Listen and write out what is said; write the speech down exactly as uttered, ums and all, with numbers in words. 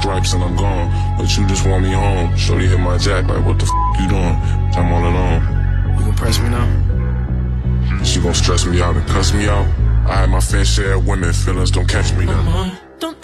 stripes and I'm gone. But you just want me home. Shorty hit my jack like, what the f you doing? I'm all alone. You gon' press me now? She gon' stress me out and cuss me out. I had my fair share of women, feelings don't catch me now.